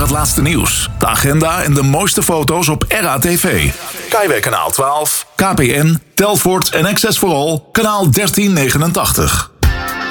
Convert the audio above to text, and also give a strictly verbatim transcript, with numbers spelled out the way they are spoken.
het laatste nieuws, de agenda en de mooiste foto's op R A T V. Kaiwijk kanaal twaalf, K P N, Telfort en Access for All kanaal dertien negenentachtig.